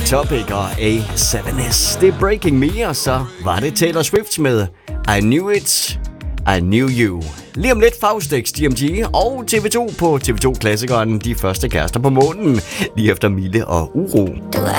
Topic og A7S. Det er Breaking Me, og så var det Taylor Swift med I Knew It, I Knew You. Lige om lidt Faustix, DMG og TV2 på TV2 Klassikeren. De første kærester på månen, lige efter Mille og Uro. Du